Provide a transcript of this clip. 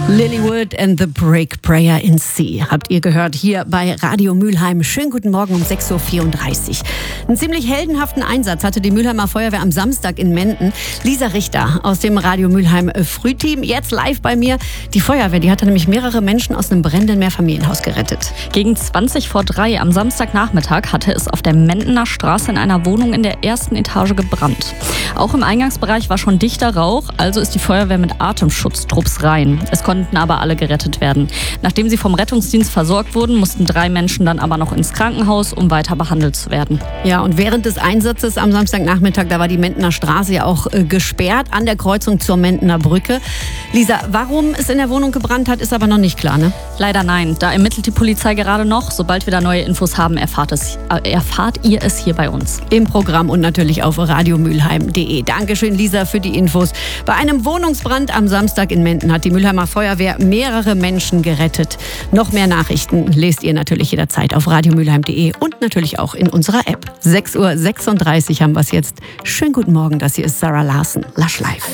Lilywood and the Break Prayer in C. Habt ihr gehört hier bei Radio Mülheim. Schönen guten Morgen um 6.34 Uhr. Einen ziemlich heldenhaften Einsatz hatte die Mülheimer Feuerwehr am Samstag in Menden. Lisa Richter aus dem Radio Mülheim Frühteam, jetzt live bei mir. Die Feuerwehr, die hatte nämlich mehrere Menschen aus einem brennenden Mehrfamilienhaus gerettet. Gegen 3:20 am Samstagnachmittag hatte es auf der Mendener Straße in einer Wohnung in der ersten Etage gebrannt. Auch im Eingangsbereich war schon dichter Rauch, also ist die Feuerwehr mit Atemschutztrupps rein. Es konnten aber alle gerettet werden. Nachdem sie vom Rettungsdienst versorgt wurden, mussten 3 Menschen dann aber noch ins Krankenhaus, um weiter behandelt zu werden. Ja, und während des Einsatzes am Samstagnachmittag, da war die Mendener Straße ja auch gesperrt an der Kreuzung zur Mendener Brücke. Lisa, warum es in der Wohnung gebrannt hat, ist aber noch nicht klar, ne? Leider nein, da ermittelt die Polizei gerade noch. Sobald wir da neue Infos haben, erfahrt ihr es hier bei uns. Im Programm und natürlich auf radiomülheim.de. Dankeschön, Lisa, für die Infos. Bei einem Wohnungsbrand am Samstag in Menden hat die Mülheimer Feuerwehr mehrere Menschen gerettet. Noch mehr Nachrichten lest ihr natürlich jederzeit auf radiomülheim.de und natürlich auch in unserer App. 6:36 Uhr haben wir es jetzt. Schönen guten Morgen, das hier ist Sarah Larsen, Lush Life.